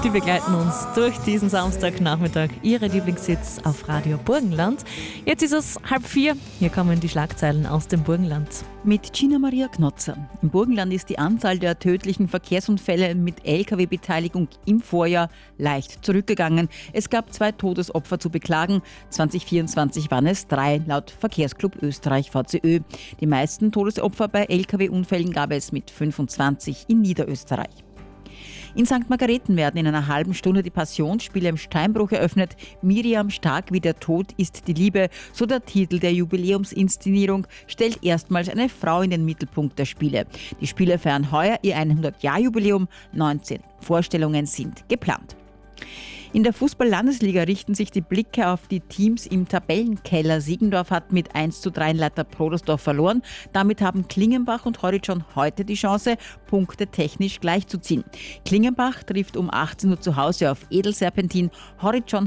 die begleiten uns durch diesen Samstagnachmittag. Ihre Lieblingshits auf Radio Burgenland. Jetzt ist es 3:30. Hier kommen die Schlagzeilen aus dem Burgenland. Mit Gina Maria Knotzer. Im Burgenland ist die Anzahl der tödlichen Verkehrsunfälle mit Lkw-Beteiligung im Vorjahr leicht zurückgegangen. Es gab 2 Todesopfer zu beklagen. 2024 waren es 3, laut Verkehrsclub Österreich VCÖ. Die meisten Todesopfer bei Lkw-Unfällen gab es mit 25 in Niederösterreich. In St. Margarethen werden in einer halben Stunde die Passionsspiele im Steinbruch eröffnet. Miriam stark wie der Tod ist die Liebe, so der Titel der Jubiläumsinszenierung, stellt erstmals eine Frau in den Mittelpunkt der Spiele. Die Spiele feiern heuer ihr 100-Jahr-Jubiläum. 19 Vorstellungen sind geplant. In der Fußball-Landesliga richten sich die Blicke auf die Teams im Tabellenkeller. Siegendorf hat mit 1:3 in Leiter Prodersdorf verloren. Damit haben Klingenbach und Horizon heute die Chance, Punkte technisch gleichzuziehen. Klingenbach trifft um 18 Uhr zu Hause auf Edelserpentin. Horizon